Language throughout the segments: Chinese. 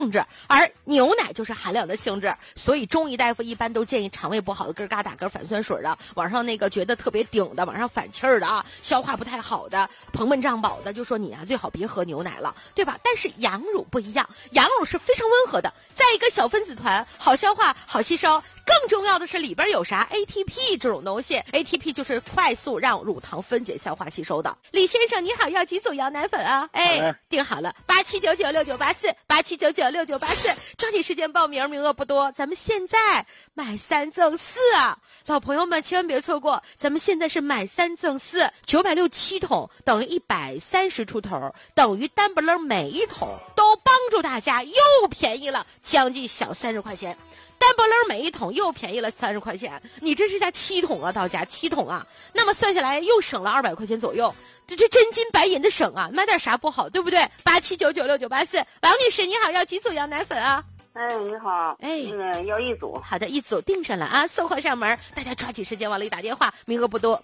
性质，而牛奶就是寒凉的性质，所以中医大夫一般都建议肠胃不好的咯嘎打嗝反酸水的，往上那个觉得特别顶的，往上反气儿的啊，消化不太好的，膨闷胀饱的，就说你啊最好别喝牛奶了，对吧？但是羊乳不一样，羊乳是非常温和的，在一个小分子团，好消化好吸收，更重要的是里边有啥 ATP 这种东西， ATP 就是快速让乳糖分解消化吸收的。李先生你好，要几组羊奶粉啊？哎，定好了8799698487996984，抓紧时间报名，名额不多，咱们现在买3赠4啊，老朋友们千万别错过，咱们现在是买3赠4，967桶等于130出头，等于单不楞每一桶都帮助大家又便宜了将近小30块钱，单不楞每一桶又便宜了30块钱，你这是加7桶啊，到家7桶啊，那么算下来又省了200块钱左右，这真金白银的省啊，买点啥不好，对不对？87996984，王女士你好，要几组羊奶粉啊？ 哎，你好， 哎， 要1组。 好的，1组定上了啊，送货上门，大家抓紧时间往里打电话，名额不多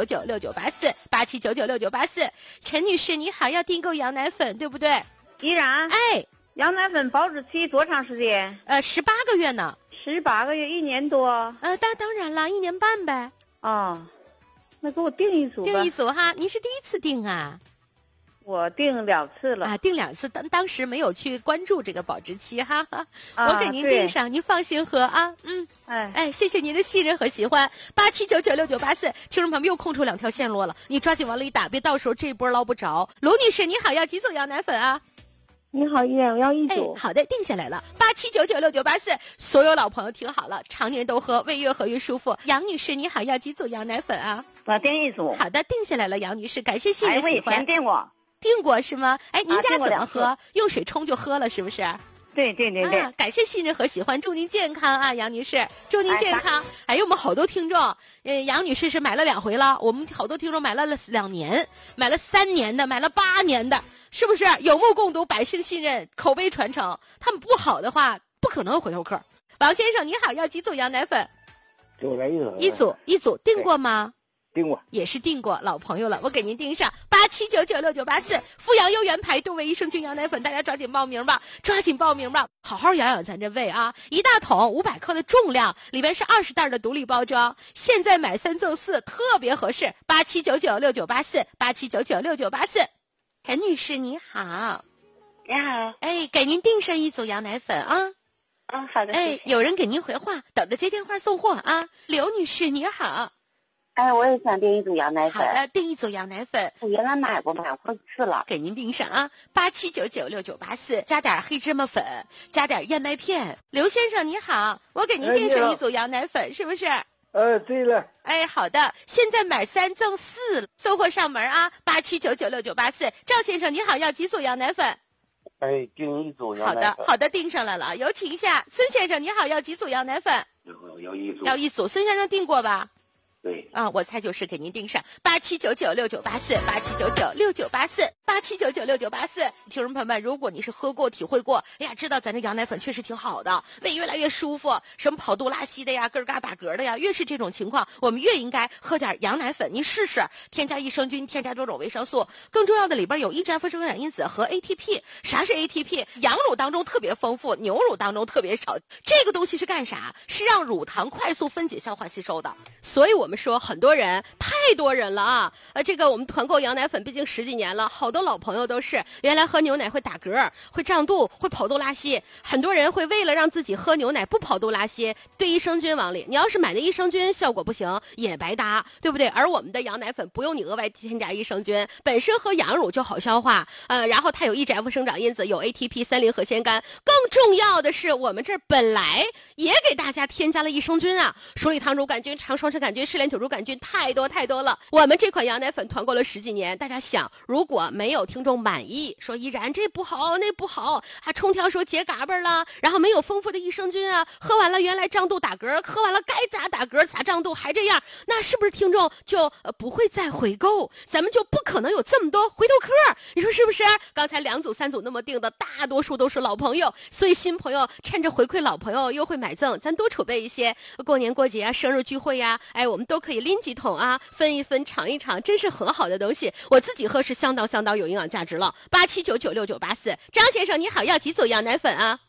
，87996984，87996984。陈女士你好，要订购羊奶粉，对不对？ 依然， 哎， 羊奶粉保质期多长时间 ？18个月呢。 18个月，1年多。 当然了，1年半呗。 哦，那给我订1组吧。 订1组哈，您是第一次订啊？ 我订2次了啊，订2次，当时没有去关注这个保质期哈，我给您订上，您放心喝啊。哎，谢谢您的信任和喜欢。87996984，听众朋友又空出2条线路了，你抓紧往里打，别到时候这波捞不着。卢女士你好，要几组羊奶粉啊？ 你好，依然，我要1组。 好的，定下来了。87996984，所有老朋友听好了，常年都喝，胃越喝越舒服。杨女士你好，要几组羊奶粉啊？ 我订1组。 好的，定下来了，杨女士，感谢信任喜欢。 我以前订过。 订过是吗？哎，您家怎么喝？用水冲就喝了，是不是？ 对。 感谢信任和喜欢，祝您健康啊，杨女士，祝您健康。哎呦，我们好多听众，杨女士是买了2回了，我们好多听众买了2年，买了3年的，买了8年的，是不是？有目共睹，百姓信任，口碑传承。他们不好的话，不可能有回头客。王先生你好，要几组羊奶粉？ 给我来1组。 一组，订过吗？ 订过， 也是订过，老朋友了，我给您订上87996984，阜阳优原牌杜威益生菌羊奶粉，大家抓紧报名吧，好好养养咱这胃啊！1大桶500克的重量，里边是20袋的独立包装，现在买3赠4，特别合适。87996984，87996984。陈女士你好。 你好。 哎，给您订上1组羊奶粉啊。 好的。 哎，有人给您回话，等着接电话送货啊。刘女士你好。 哎，我也想订1组羊奶粉。 好的，订1组羊奶粉。 我原来买过1次了。 给您订上啊，87996984，加点黑芝麻粉，加点燕麦片。刘先生你好，我给您订上1组羊奶粉，是不是？ 对了。 哎，好的，现在买3赠4，送货上门啊，87996984。赵先生你好，要几组羊奶粉？ 哎，订1组羊奶粉。 好的，订上来了，有请一下。孙先生你好，要几组羊奶粉？ 要1组。 要1组，孙先生订过吧？ 对啊，我猜就是给您订上87996984，87996984，87996984。听众朋友们，如果你是喝过、体会过，哎呀，知道咱这羊奶粉确实挺好的，胃越来越舒服，什么跑肚拉稀的呀，咯嘎打嗝的呀，越是这种情况，我们越应该喝点羊奶粉。您试试，添加益生菌，添加多种维生素，更重要的里边有100%生长因子和 ATP。啥是 ATP？ 羊乳当中特别丰富，牛乳当中特别少。这个东西是干啥？是让乳糖快速分解、消化吸收的。所以我们说很多人，太多人了啊！这个我们团购羊奶粉毕竟10几年了，好多老朋友都是原来喝牛奶会打嗝、会胀肚、会跑肚拉稀，很多人会为了让自己喝牛奶不跑肚拉稀，兑益生菌往里。你要是买的益生菌效果不行，也白搭，对不对？而我们的羊奶粉不用你额外添加益生菌，本身喝羊乳就好消化，然后它有100%生长因子，有 ATP、30核酰苷，更重要的是我们这本来也给大家添加了益生菌啊，鼠李糖乳杆菌、肠双生杆菌、赤链土乳杆菌，太多了。我们这款羊奶粉团购了10几年，大家想，如果没有听众满意，说依然这不好那不好，还冲挑说结嘎巴了，然后没有丰富的益生菌啊，喝完了原来胀肚打嗝，喝完了该咋打嗝咋胀肚还这样，那是不是听众就不会再回购，咱们就不可能有这么多回头客，你说是不是？刚才2组3组那么定的，大多数都是老朋友，所以新朋友趁着回馈老朋友优惠买赠，咱多储备一些，过年过节啊，生日聚会呀，哎，我们都可以拎几桶啊，分一分，尝一尝，真是很好的东西。我自己喝是相当有营养价值了。87996984，张先生你好，要几组羊奶粉啊？